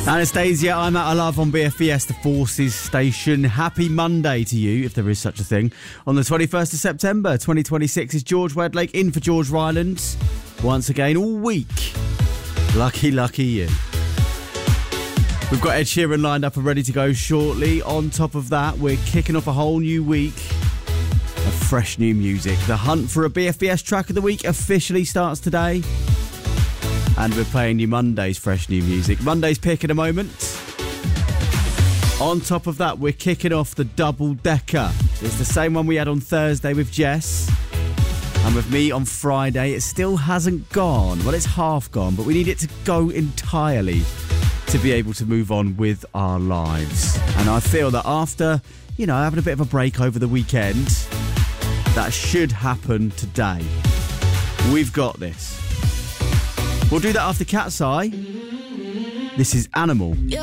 Anastasia, I'm out of love on BFBS, the Forces station. Happy Monday to you, if there is such a thing. On the 21st of September 2026 is George Wedlake in for George Rylands. Once again, all week. Lucky you. We've got Ed Sheeran lined up and ready to go shortly. On top of that, we're kicking off a whole new week of fresh new music. The hunt for a BFBS track of the week officially starts today. And we're playing you Monday's fresh new music. Monday's pick in a moment. On top of that, we're kicking off the double-decker. It's the same one we had on Thursday with Jess. And with me on Friday. It still hasn't gone. Well, it's half gone, but we need it to go entirely to be able to move on with our lives. And I feel that after, having a bit of a break over the weekend, that should happen today. We've got this. We'll do that after Cat's Eye. This is Animal.